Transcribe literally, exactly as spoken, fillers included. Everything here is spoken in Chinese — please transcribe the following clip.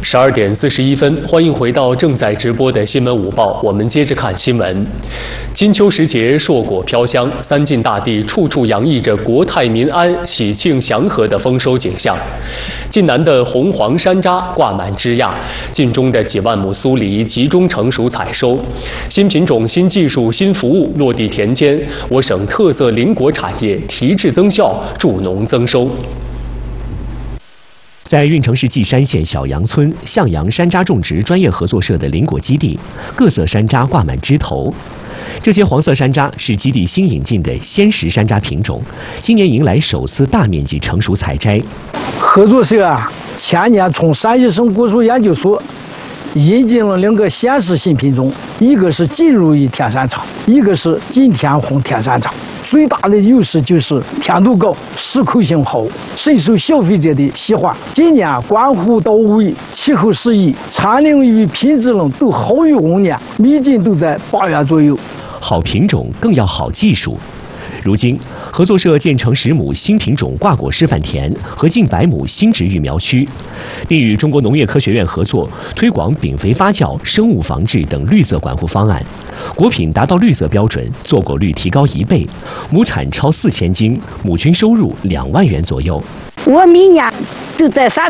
十二点四十一分，欢迎回到正在直播的新闻午报。我们接着看新闻。金秋时节，硕果飘香，三晋大地处处洋溢着国泰民安、喜庆祥和的丰收景象。晋南的红黄山楂挂满枝桠，晋中的几万亩苏梨集中成熟采收。新品种、新技术、新服务落地田间，我省特色林果产业提质增效，助农增收。 在运城市稷山县小杨村向阳山楂种植专业合作社的林果基地，各色山楂挂满枝头。这些黄色山楂是基地新引进的鲜食山楂品种，今年迎来首次大面积成熟采摘。 合作社啊，前年从陕西省果树研究所引进了两个鲜食新品种，一个是晋如意天山长，一个是晋天红天山长。最大的优势就是甜度高、适口性好，深受消费者的喜欢。今年关湖到位，气候适宜，产量与品质呢都好于往年，每斤都在八元左右。 好品种更要好技术。如今，合作社建成十亩新品种挂果示范田和近百亩新植育苗区，并与中国农业科学院合作推广丙肥发酵、生物防治等绿色管护方案。果品达到绿色标准，坐果率提高一倍，亩产超四千斤，亩均收入两万元左右。 我每年都在山